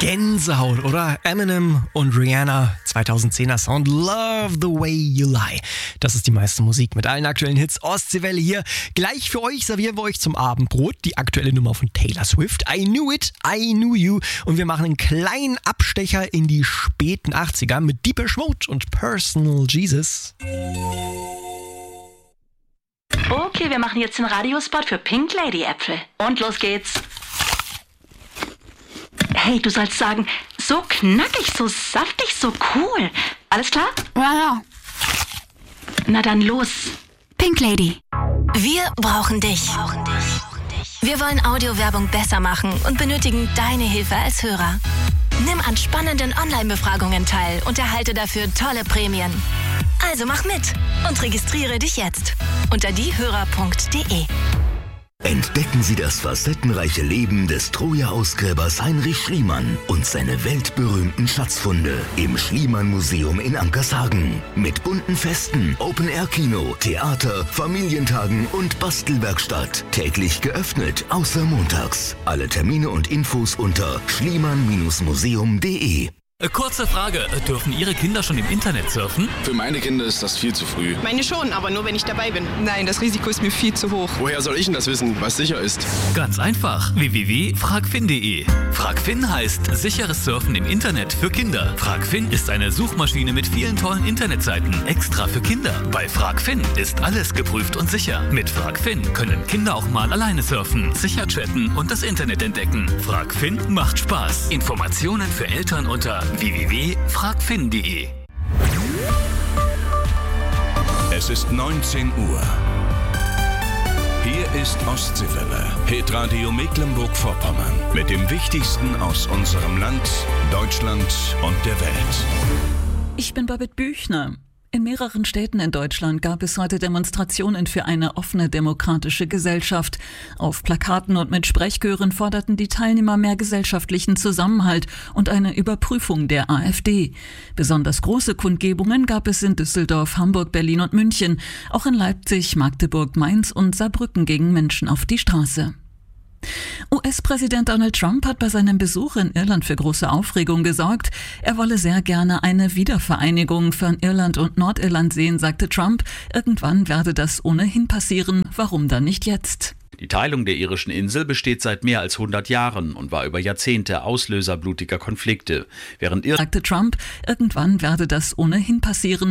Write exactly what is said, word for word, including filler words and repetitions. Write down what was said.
Gänsehaut, oder? Eminem und Rihanna, zweitausendzehner Sound, Love the Way You Lie. Das ist die meiste Musik mit allen aktuellen Hits. Ostseewelle hier. Gleich für euch servieren wir euch zum Abendbrot die aktuelle Nummer von Taylor Swift. I Knew It, I Knew You. Und wir machen einen kleinen Abstecher in die späten achtziger mit Deepish Mode und Personal Jesus. Okay, wir machen jetzt den Radiospot für Pink Lady Äpfel. Und los geht's. Hey, du sollst sagen, so knackig, so saftig, so cool. Alles klar? Ja, ja. Na dann los. Pink Lady. Wir brauchen dich. Wir wollen Audiowerbung besser machen und benötigen deine Hilfe als Hörer. Nimm an spannenden Online-Befragungen teil und erhalte dafür tolle Prämien. Also mach mit und registriere dich jetzt unter diehörer punkt de. Entdecken Sie das facettenreiche Leben des Troja-Ausgräbers Heinrich Schliemann und seine weltberühmten Schatzfunde im Schliemann-Museum in Ankershagen. Mit bunten Festen, Open-Air-Kino, Theater, Familientagen und Bastelwerkstatt. Täglich geöffnet, außer montags. Alle Termine und Infos unter schliemann museum punkt de. Kurze Frage, dürfen Ihre Kinder schon im Internet surfen? Für meine Kinder ist das viel zu früh. Meine schon, aber nur wenn ich dabei bin. Nein, das Risiko ist mir viel zu hoch. Woher soll ich denn das wissen, was sicher ist? Ganz einfach, w w w punkt fragfin punkt de. Fragfin heißt sicheres Surfen im Internet für Kinder. Fragfin ist eine Suchmaschine mit vielen tollen Internetseiten, extra für Kinder. Bei Fragfin ist alles geprüft und sicher. Mit Fragfin können Kinder auch mal alleine surfen, sicher chatten und das Internet entdecken. Fragfin macht Spaß. Informationen für Eltern unter w w w punkt fragfin punkt de. Es ist neunzehn Uhr. Hier ist Ostseewelle, Hitradio Mecklenburg-Vorpommern. Mit dem Wichtigsten aus unserem Land, Deutschland und der Welt. Ich bin Babette Büchner. In mehreren Städten in Deutschland gab es heute Demonstrationen für eine offene demokratische Gesellschaft. Auf Plakaten und mit Sprechchören forderten die Teilnehmer mehr gesellschaftlichen Zusammenhalt und eine Überprüfung der AfD. Besonders große Kundgebungen gab es in Düsseldorf, Hamburg, Berlin und München. Auch in Leipzig, Magdeburg, Mainz und Saarbrücken gingen Menschen auf die Straße. U S-Präsident Donald Trump hat bei seinem Besuch in Irland für große Aufregung gesorgt. Er wolle sehr gerne eine Wiedervereinigung von Irland und Nordirland sehen, sagte Trump. Irgendwann werde das ohnehin passieren. Warum dann nicht jetzt? Die Teilung der irischen Insel besteht seit mehr als hundert Jahren und war über Jahrzehnte Auslöser blutiger Konflikte. Während Ir- sagte Trump, irgendwann werde das ohnehin passieren.